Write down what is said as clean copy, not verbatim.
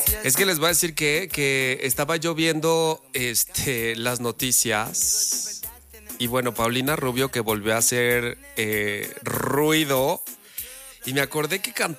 Es que les voy a decir que estaba yo viendo las noticias y bueno, Paulina Rubio que volvió a hacer ruido y me acordé que